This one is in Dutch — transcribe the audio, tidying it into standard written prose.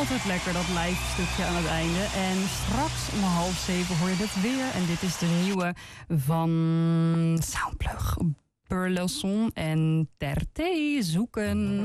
Altijd lekker, dat live stukje aan het einde. En straks om 6:30 hoor je dit weer. En dit is de nieuwe van Soundplug. Burleson en Terté zoeken.